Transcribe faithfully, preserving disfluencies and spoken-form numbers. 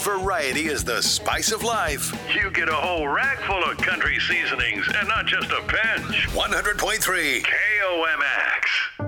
variety is the spice of life. You get a whole rack full of country seasonings and not just a pinch. one hundred point three K O M X.